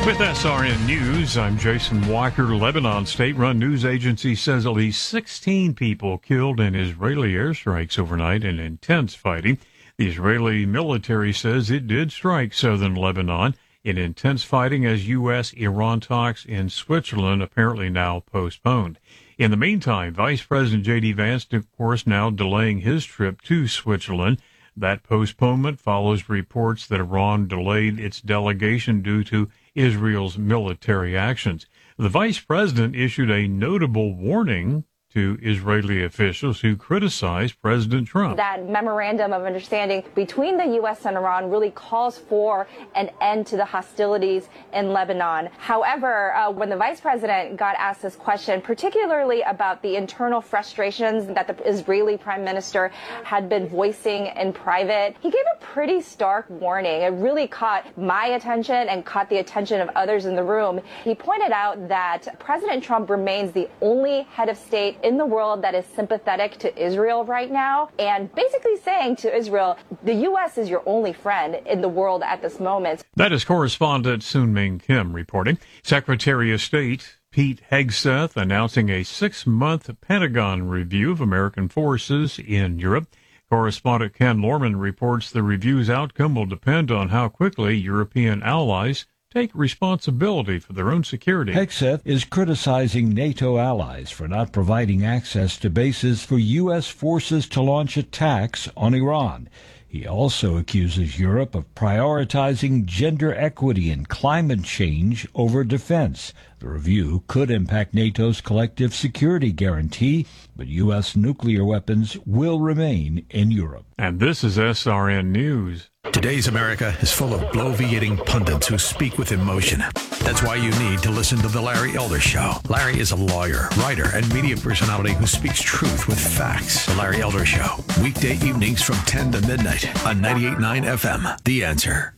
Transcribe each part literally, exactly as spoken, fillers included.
With S R N News, I'm Jason Walker. Lebanon state-run news agency says at least sixteen people killed in Israeli airstrikes overnight in intense fighting. The Israeli military says it did strike southern Lebanon in intense fighting as U S Iran talks in Switzerland apparently now postponed. In the meantime, Vice President J D. Vance, of course, now delaying his trip to Switzerland. That postponement follows reports that Iran delayed its delegation due to Israel's military actions. The vice president issued a notable warning to Israeli officials who criticized President Trump. That memorandum of understanding between the U S and Iran really calls for an end to the hostilities in Lebanon. However, uh, when the vice president got asked this question, particularly about the internal frustrations that the Israeli prime minister had been voicing in private, he gave a pretty stark warning. It really caught my attention and caught the attention of others in the room. He pointed out that President Trump remains the only head of state in the world that is sympathetic to Israel right now, and basically saying to Israel, the U S is your only friend in the world at this moment. That is correspondent Soon Ming Kim reporting. Secretary of State Pete Hegseth announcing a six-month Pentagon review of American forces in Europe. Correspondent Ken Lorman reports the review's outcome will depend on how quickly European allies take responsibility for their own security. Hegseth is criticizing NATO allies for not providing access to bases for U S forces to launch attacks on Iran. He also accuses Europe of prioritizing gender equity and climate change over defense. The review could impact NATO's collective security guarantee, but U S nuclear weapons will remain in Europe. And this is S R N News. Today's America is full of bloviating pundits who speak with emotion. That's why you need to listen to The Larry Elder Show. Larry is a lawyer, writer, and media personality who speaks truth with facts. The Larry Elder Show, weekday evenings from ten to midnight on ninety-eight point nine F M. The Answer.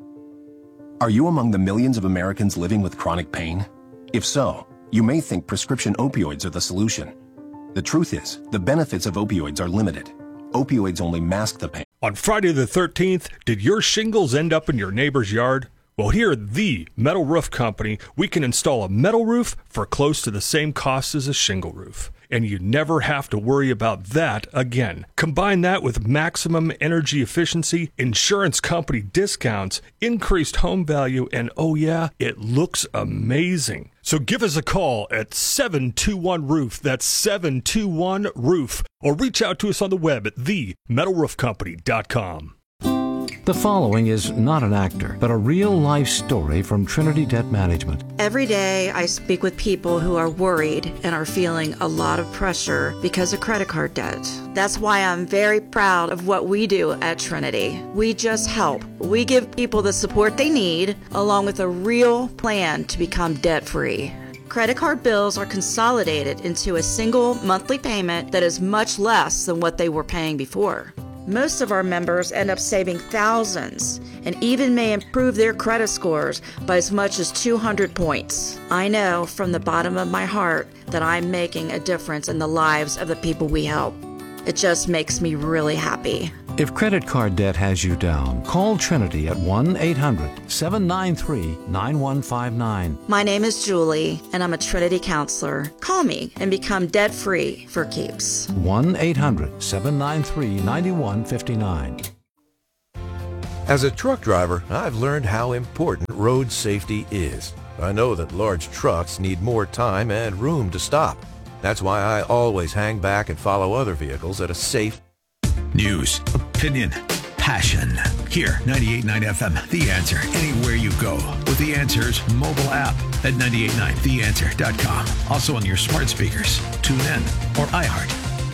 Are you among the millions of Americans living with chronic pain? If so, you may think prescription opioids are the solution. The truth is, the benefits of opioids are limited. Opioids only mask the pain. On Friday the thirteenth, did your shingles end up in your neighbor's yard? Well, here at the Metal Roof Company, we can install a metal roof for close to the same cost as a shingle roof. And you never have to worry about that again. Combine that with maximum energy efficiency, insurance company discounts, increased home value, and oh yeah, it looks amazing. So give us a call at seven two one roof. That's seven two one roof. Or reach out to us on the web at the metal roof company dot com. The following is not an actor, but a real-life story from Trinity Debt Management. Every day I speak with people who are worried and are feeling a lot of pressure because of credit card debt. That's why I'm very proud of what we do at Trinity. We just help. We give people the support they need, along with a real plan to become debt-free. Credit card bills are consolidated into a single monthly payment that is much less than what they were paying before. Most of our members end up saving thousands and even may improve their credit scores by as much as two hundred points. I know from the bottom of my heart that I'm making a difference in the lives of the people we help. It just makes me really happy. If credit card debt has you down, call Trinity at one eight hundred seven nine three nine one five nine. My name is Julie, and I'm a Trinity counselor. Call me and become debt-free for keeps. one eight hundred seven nine three nine one five nine. As a truck driver, I've learned how important road safety is. I know that large trucks need more time and room to stop. That's why I always hang back and follow other vehicles at a safe. News, opinion, passion. Here, ninety-eight point nine F M, The Answer, anywhere you go. With The Answer's mobile app at ninety-eight point nine the answer dot com. Also on your smart speakers, TuneIn, or iHeart.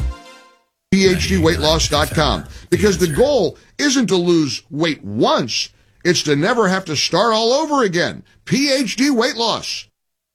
P H D weight loss dot com. Because the goal isn't to lose weight once, it's to never have to start all over again. P H D Weight Loss.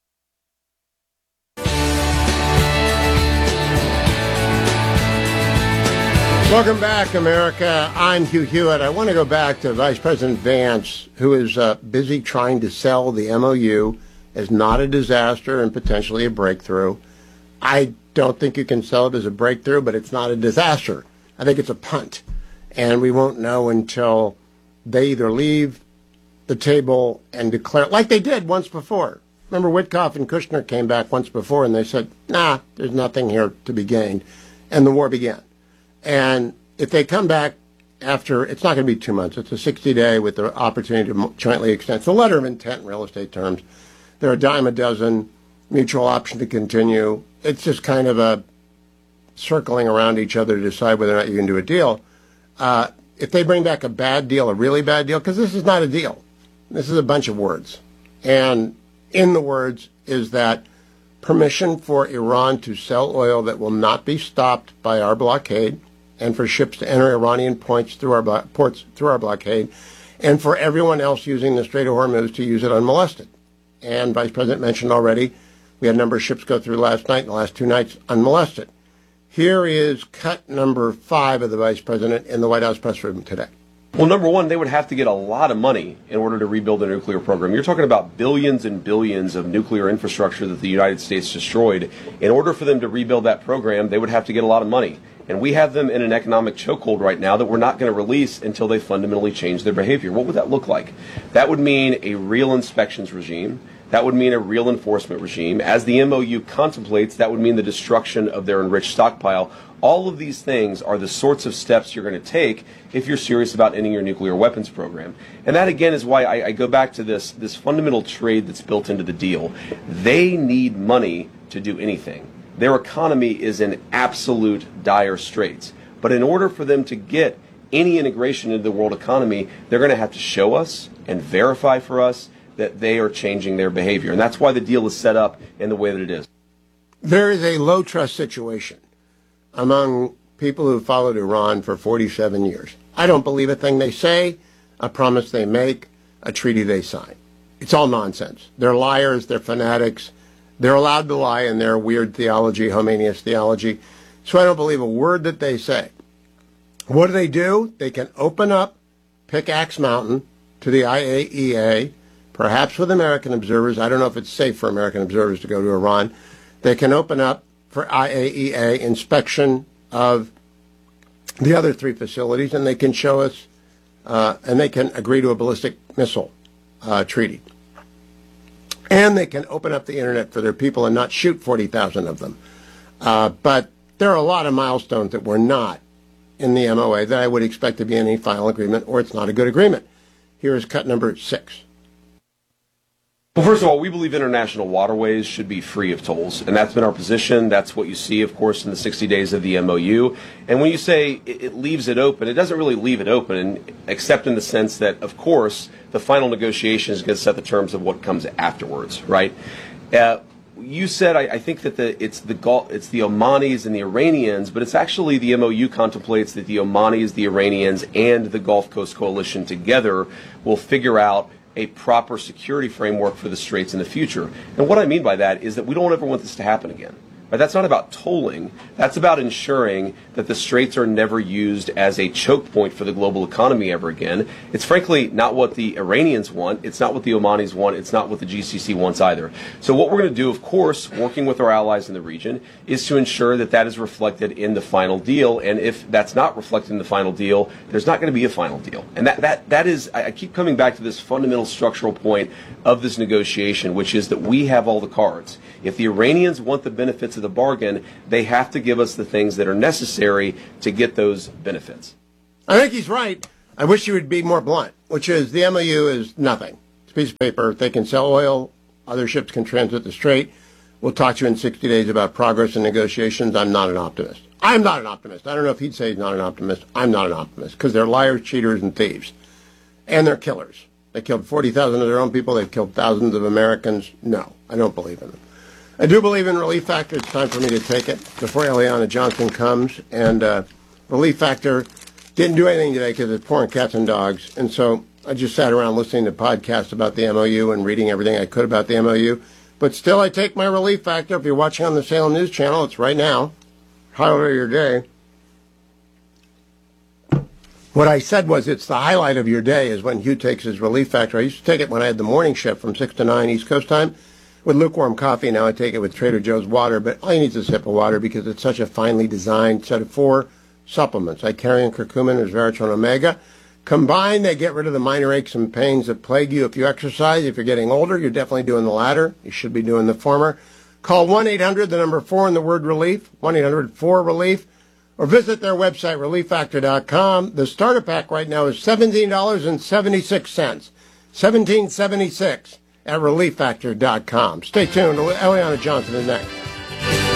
Welcome back, America. I'm Hugh Hewitt. I want to go back to Vice President Vance, who is uh, busy trying to sell the M O U as not a disaster and potentially a breakthrough. I don't think you can sell it as a breakthrough, but it's not a disaster. I think it's a punt. And we won't know until they either leave the table and declare, like they did once before. Remember, Witkoff and Kushner came back once before and they said, nah, there's nothing here to be gained. And the war began. And if they come back after, it's not going to be two months. It's a sixty-day with the opportunity to jointly extend. It's a letter of intent in real estate terms. They're a dime a dozen, mutual option to continue. It's just kind of a circling around each other to decide whether or not you can do a deal. Uh, if they bring back a bad deal, a really bad deal, because this is not a deal. This is a bunch of words. And in the words is that permission for Iran to sell oil that will not be stopped by our blockade, and for ships to enter Iranian ports through our blo- ports through our blockade, and for everyone else using the Strait of Hormuz to use it unmolested. And Vice President mentioned already, we had a number of ships go through last night and the last two nights unmolested. Here is cut number five of the Vice President in the White House press room today. Well, number one, they would have to get a lot of money in order to rebuild the nuclear program. You're talking about billions and billions of nuclear infrastructure that the United States destroyed. In order for them to rebuild that program, they would have to get a lot of money. And we have them in an economic chokehold right now that we're not going to release until they fundamentally change their behavior. What would that look like? That would mean a real inspections regime. That would mean a real enforcement regime. As the M O U contemplates, that would mean the destruction of their enriched stockpile. All of these things are the sorts of steps you're going to take if you're serious about ending your nuclear weapons program. And that, again, is why I, I go back to this, this fundamental trade that's built into the deal. They need money to do anything. Their economy is in absolute dire straits. But in order for them to get any integration into the world economy, they're going to have to show us and verify for us that they are changing their behavior. And that's why the deal is set up in the way that it is. There is a low trust situation among people who followed Iran for forty-seven years. I don't believe a thing they say, a promise they make, a treaty they sign. It's all nonsense. They're liars, they're fanatics, they're allowed to lie in their weird theology, Khomeiniist theology. So I don't believe a word that they say. What do they do? They can open up Pickaxe Mountain to the I A E A, perhaps with American observers. I don't know if it's safe for American observers to go to Iran. They can open up for I A E A inspection of the other three facilities, and they can show us, uh, and they can agree to a ballistic missile uh, treaty. And they can open up the internet for their people and not shoot forty thousand of them. Uh, but there are a lot of milestones that were not in the M O A that I would expect to be in any final agreement, or it's not a good agreement. Here is cut number six. Well, first of all, we believe international waterways should be free of tolls, and that's been our position. That's what you see, of course, in the sixty days of the M O U. And when you say it, it leaves it open, it doesn't really leave it open, except in the sense that, of course, the final negotiation is going to set the terms of what comes afterwards, right? Uh, you said, I, I think that the, it's the Gulf, it's the Omanis and the Iranians, but it's actually the M O U contemplates that the Omanis, the Iranians, and the Gulf Coast Coalition together will figure out a proper security framework for the Straits in the future. And what I mean by that is that we don't ever want this to happen again. Right? That's not about tolling. That's about ensuring that the Straits are never used as a choke point for the global economy ever again. It's frankly not what the Iranians want. It's not what the Omanis want. It's not what the G C C wants either. So what we're going to do, of course, working with our allies in the region, is to ensure that that is reflected in the final deal. And if that's not reflected in the final deal, there's not going to be a final deal. And that, that, that is, I keep coming back to this fundamental structural point of this negotiation, which is that we have all the cards. If the Iranians want the benefits of the bargain, they have to give us the things that are necessary to get those benefits. I think he's right. I wish you would be more blunt, which is the M O U is nothing. It's a piece of paper. They can sell oil. Other ships can transit the strait. We'll talk to you in sixty days about progress and negotiations. I'm not an optimist. I'm not an optimist. I don't know if he'd say he's not an optimist. I'm not an optimist because they're liars, cheaters, and thieves. And they're killers. They killed forty thousand of their own people. They've killed thousands of Americans. No, I don't believe in them. I do believe in Relief Factor. It's time for me to take it before Eliana Johnson comes. And uh, Relief Factor didn't do anything today because it's pouring cats and dogs. And so I just sat around listening to podcasts about the M O U and reading everything I could about the M O U. But still, I take my Relief Factor. If you're watching on the Salem News Channel, it's right now. Highlight of your day. What I said was it's the highlight of your day is when Hugh takes his Relief Factor. I used to take it when I had the morning shift from six to nine East Coast time with lukewarm coffee. Now I take it with Trader Joe's water, but all you need is a sip of water because it's such a finely designed set of four supplements. I carry in curcumin, resveratrol, omega, Combined, they get rid of the minor aches and pains that plague you if you exercise. If you're getting older, you're definitely doing the latter. You should be doing the former. Call one eight hundred, the number four, and the word relief, one eight hundred four relief, or visit their website, relief factor dot com. The starter pack right now is seventeen dollars and seventy-six cents, seventeen dollars and seventy-six cents at relief factor dot com. Stay tuned. Eliana Johnson is next.